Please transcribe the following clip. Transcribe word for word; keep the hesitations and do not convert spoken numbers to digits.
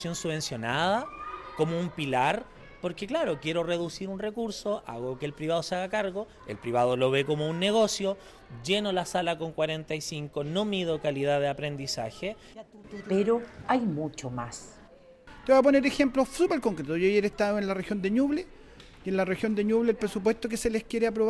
subvencionada como un pilar, porque claro, quiero reducir un recurso, hago que el privado se haga cargo, el privado lo ve como un negocio, lleno la sala con cuarenta y cinco, no mido calidad de aprendizaje. Pero hay mucho más. Te voy a poner ejemplos súper concretos. Yo ayer estaba en la región de Ñuble, y en la región de Ñuble el presupuesto que se les quiere aprobar